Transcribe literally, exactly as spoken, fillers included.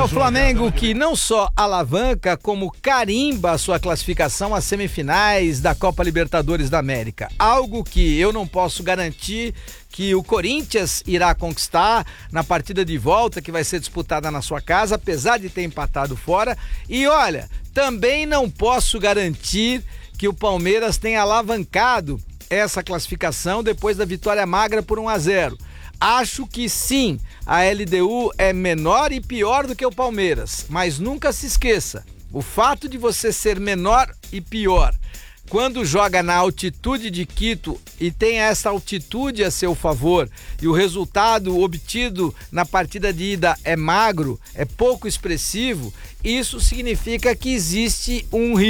é o Flamengo que não só alavanca, como carimba a sua classificação às semifinais da Copa Libertadores da América. Algo que eu não posso garantir que o Corinthians irá conquistar na partida de volta, que vai ser disputada na sua casa, apesar de ter empatado fora. E olha, também não posso garantir que o Palmeiras tenha alavancado essa classificação depois da vitória magra por um a zero. Acho que sim, a L D U é menor e pior do que o Palmeiras, mas nunca se esqueça, o fato de você ser menor e pior quando joga na altitude de Quito e tem essa altitude a seu favor e o resultado obtido na partida de ida é magro, é pouco expressivo, isso significa que existe um risco.